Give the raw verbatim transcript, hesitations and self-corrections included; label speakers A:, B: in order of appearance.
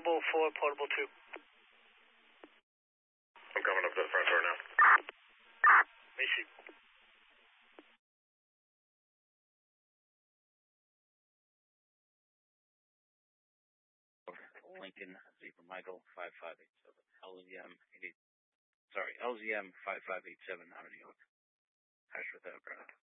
A: portable four, portable two.
B: I'm coming up to the front door now.
A: Me see.
C: Lincoln, Zebra Michael, five five eight seven, L Z M eight, sorry, L Z M five five eight seven out of New York. Hash with that, bro.